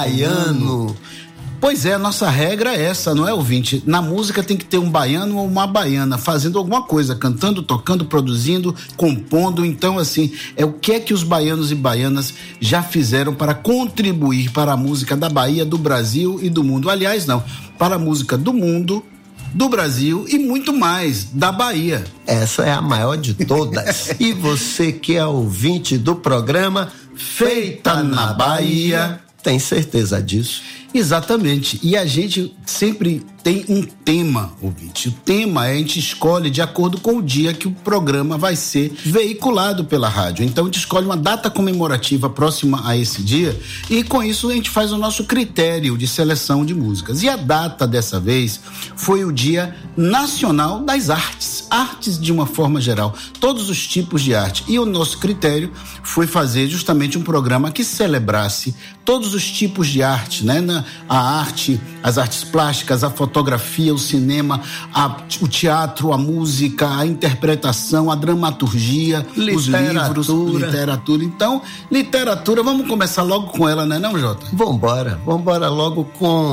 baiano. Pois é, a nossa regra é essa, não é, ouvinte? Na música tem que ter um baiano ou uma baiana fazendo alguma coisa, cantando, tocando, produzindo, compondo. Então, assim, o que é que os baianos e baianas já fizeram para contribuir para a música da Bahia, do Brasil e do mundo? Aliás, não, para a música do mundo, do Brasil e muito mais, da Bahia. Essa é a maior de todas. E você que é ouvinte do programa Feita na Bahia, tem certeza disso? Exatamente, e a gente sempre tem um tema, ouvinte. O tema a gente escolhe de acordo com o dia que o programa vai ser veiculado pela rádio. Então a gente escolhe uma data comemorativa próxima a esse dia e com isso a gente faz o nosso critério de seleção de músicas. E a data dessa vez foi o Dia Nacional das Artes, artes de uma forma geral, todos os tipos de arte. E o nosso critério foi fazer justamente um programa que celebrasse todos os tipos de arte, né? A arte, as artes plásticas, a fotografia, o cinema, o teatro, a música, a interpretação, a dramaturgia, os livros, literatura. Então, literatura, vamos começar logo com ela, né, não, Jota? Vambora logo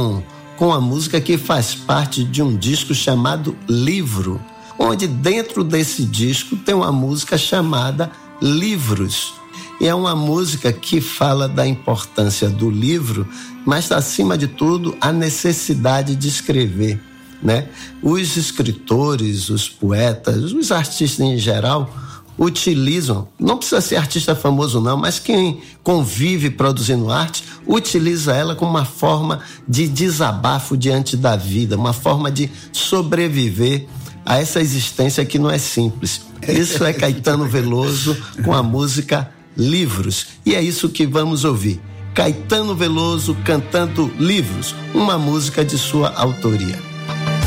com a música que faz parte de um disco chamado Livro, onde dentro desse disco tem uma música chamada Livros. E é uma música que fala da importância do livro, mas acima de tudo a necessidade de escrever, né? Os escritores, os poetas, os artistas em geral utilizam, não precisa ser artista famoso não, mas quem convive produzindo arte utiliza ela como uma forma de desabafo diante da vida, uma forma de sobreviver a essa existência que não é simples. Isso é Caetano Veloso com a música Livros, e é isso que vamos ouvir. Caetano Veloso cantando Livros, uma música de sua autoria.